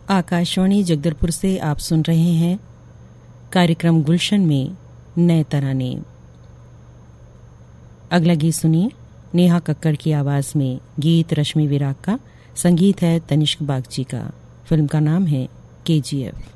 आकाशवाणी जगदलपुर से आप सुन रहे हैं कार्यक्रम गुलशन में नए तराने। अगला गीत सुनिए, नेहा कक्कड़ की आवाज में। गीत रश्मि विराग का, संगीत है तनिष्क बागची का। फिल्म का नाम है KGF।